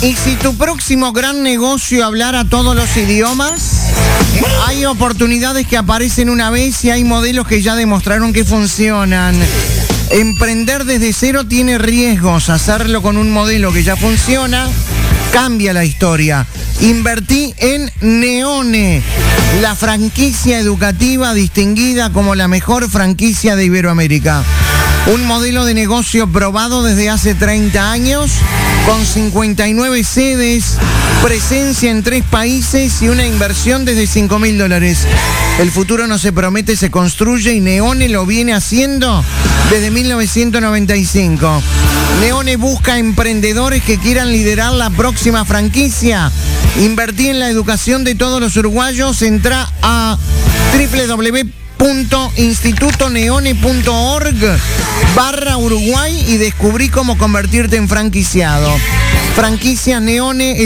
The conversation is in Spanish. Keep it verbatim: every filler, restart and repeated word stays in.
Y si tu próximo gran negocio hablara todos los idiomas, hay oportunidades que aparecen una vez y hay modelos que ya demostraron que funcionan. Emprender desde cero tiene riesgos. Hacerlo con un modelo que ya funciona cambia la historia. Invertí en Neone, la franquicia educativa distinguida como la mejor franquicia de Iberoamérica. Un modelo de negocio probado desde hace treinta años, con cincuenta y nueve sedes, presencia en tres países y una inversión desde cinco mil dólares. El futuro no se promete, se construye y Neone lo viene haciendo desde mil novecientos noventa y cinco. Neone busca emprendedores que quieran liderar la próxima franquicia. Invertí en la educación de todos los uruguayos. Entra a doble u doble u doble u punto instituto neone punto org barra Uruguay y descubrí cómo convertirte en franquiciado. Franquicia Neone.